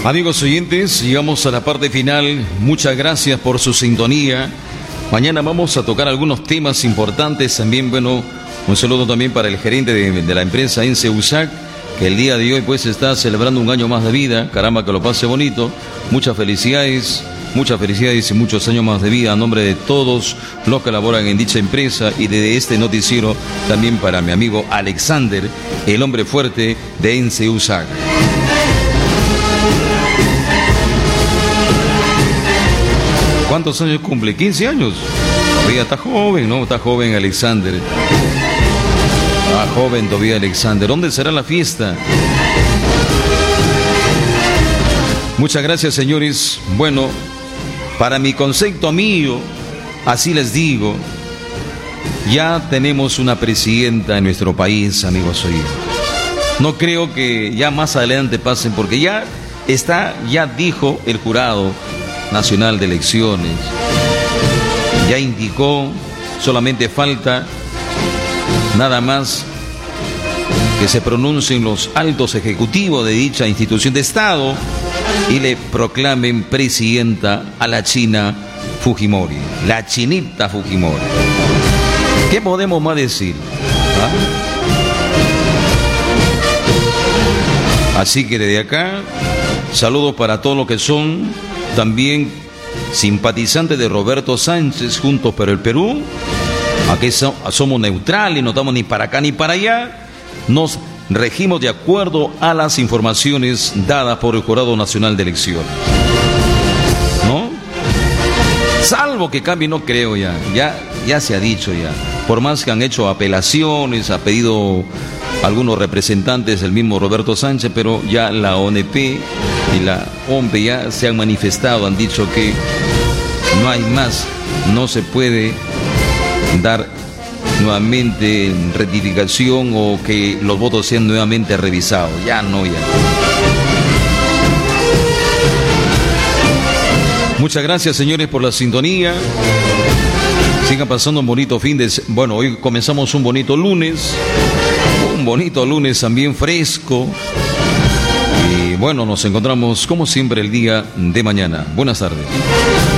Amigos oyentes, llegamos a la parte final. Muchas gracias por su sintonía. Mañana vamos a tocar algunos temas importantes. También, bueno, un saludo también para el gerente de la empresa ENCE USAC, que el día de hoy pues está celebrando un año más de vida. Caramba, que lo pase bonito. Muchas felicidades y muchos años más de vida a nombre de todos los que laboran en dicha empresa y de este noticiero. También para mi amigo Alexander, el hombre fuerte de ENCE USAC. ¿Cuántos años cumple? 15 años. Todavía está joven, ¿no? Está joven Alexander. Está joven todavía Alexander. ¿Dónde será la fiesta? Muchas gracias, señores. Bueno, para mi concepto mío, así les digo, ya tenemos una presidenta en nuestro país, amigos oyentes. No creo que ya más adelante pasen, porque ya dijo el Jurado Nacional de Elecciones, ya indicó, solamente falta nada más que se pronuncien los altos ejecutivos de dicha institución de Estado y le proclamen presidenta a la China Fujimori, la chinita Fujimori. ¿Qué podemos más decir? Así que desde acá, saludos para todos los que son también simpatizantes de Roberto Sánchez, Juntos por el Perú. Aquí somos neutrales, no estamos ni para acá ni para allá. Nos regimos de acuerdo a las informaciones dadas por el Jurado Nacional de Elecciones, ¿no? Salvo que cambie, no creo ya se ha dicho ya. Por más que han hecho apelaciones, ha pedido algunos representantes, el mismo Roberto Sánchez, pero ya la ONP y la OMP ya se han manifestado, han dicho que no hay más, no se puede dar nuevamente rectificación o que los votos sean nuevamente revisados. Ya. Muchas gracias, señores, por la sintonía. Sigan pasando un bonito Bueno, hoy comenzamos un bonito lunes también fresco. Y bueno, nos encontramos como siempre el día de mañana. Buenas tardes.